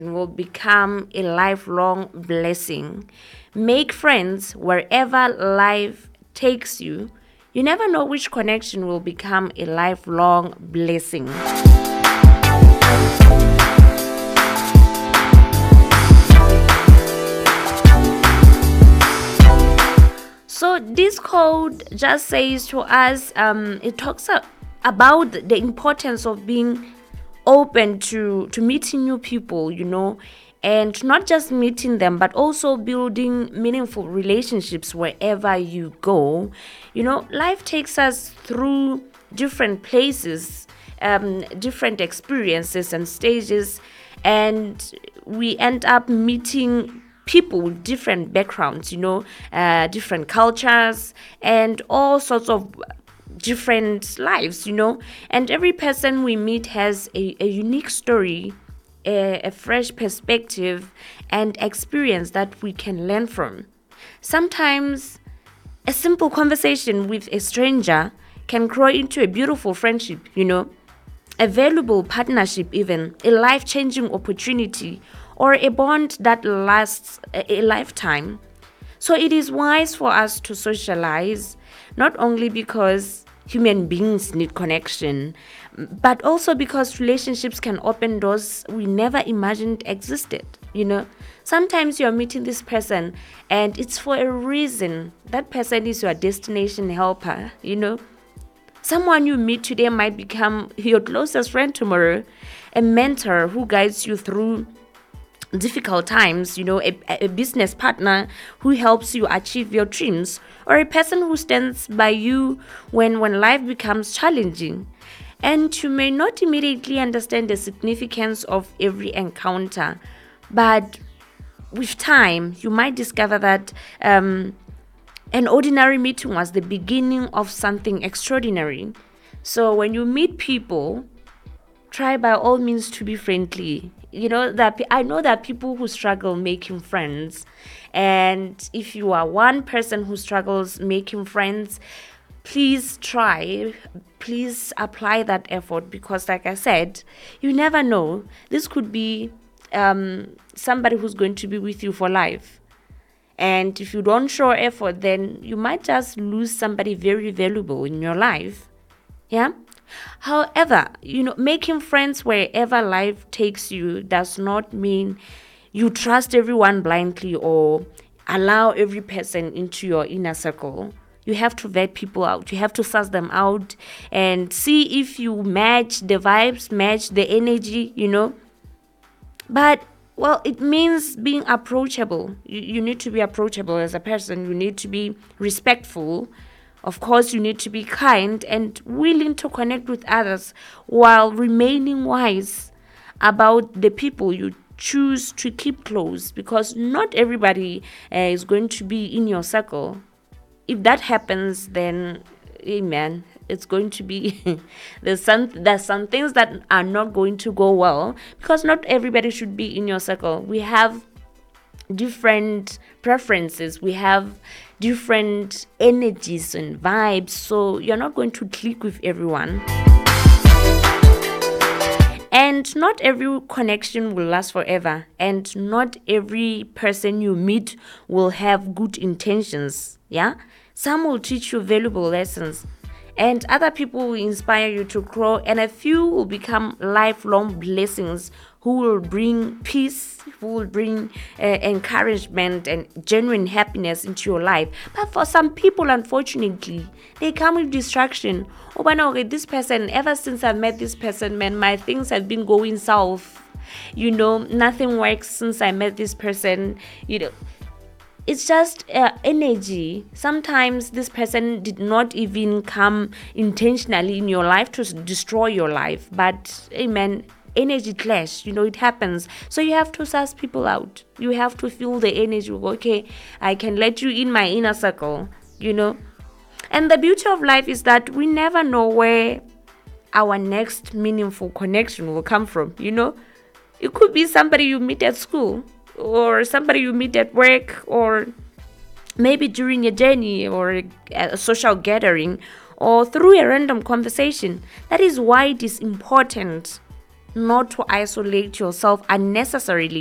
will become a lifelong blessing. Make friends wherever life takes you. You never know which connection will become a lifelong blessing. So this code just says to us, it talks about the importance of being open to meeting new people, and not just meeting them, but also building meaningful relationships wherever you go. Life takes us through different places, different experiences and stages, and we end up meeting people with different backgrounds, different cultures, and all sorts of different lives, and every person we meet has a unique story, a fresh perspective, and experience that we can learn from. Sometimes a simple conversation with a stranger can grow into a beautiful friendship, a valuable partnership, even a life changing opportunity, or a bond that lasts a lifetime. So it is wise for us to socialize, not only because human beings need connection, but also because relationships can open doors we never imagined existed. Sometimes you're meeting this person and it's for a reason. That person is your destination helper. Someone you meet today might become your closest friend tomorrow, a mentor who guides you through difficult times, a business partner who helps you achieve your dreams, or a person who stands by you when life becomes challenging. And you may not immediately understand the significance of every encounter, but with time, you might discover that an ordinary meeting was the beginning of something extraordinary. So when you meet people, try by all means to be friendly. That I know that people who struggle making friends, and if you are one person who struggles making friends, please apply that effort, because like I said, you never know, this could be somebody who's going to be with you for life. And if you don't show effort, then you might just lose somebody very valuable in your life. Yeah. However, making friends wherever life takes you does not mean you trust everyone blindly or allow every person into your inner circle. You have to vet people out. You have to suss them out and see if you match the vibes, match the energy. But, well, it means being approachable. You need to be approachable as a person. You need to be respectful. Of course, you need to be kind and willing to connect with others while remaining wise about the people you choose to keep close, because not everybody is going to be in your circle. If that happens, then, amen, it's going to be there's some things that are not going to go well, because not everybody should be in your circle. We have different preferences, we have different energies and vibes, so you're not going to click with everyone. And not every connection will last forever, and not every person you meet will have good intentions. Yeah, some will teach you valuable lessons, and other people will inspire you to grow, and a few will become lifelong blessings who will bring peace, who will bring encouragement and genuine happiness into your life. But for some people, unfortunately, they come with distraction. Oh, but no, okay, this person, ever since I met this person, man, my things have been going south. Nothing works since I met this person. It's just energy. Sometimes this person did not even come intentionally in your life to destroy your life, but amen, energy clash, it happens. So you have to suss people out. You have to feel the energy. Okay, I can let you in my inner circle. And the beauty of life is that we never know where our next meaningful connection will come from. It could be somebody you meet at school, or somebody you meet at work, or maybe during a journey, or a social gathering, or through a random conversation. That is why it is important not to isolate yourself unnecessarily.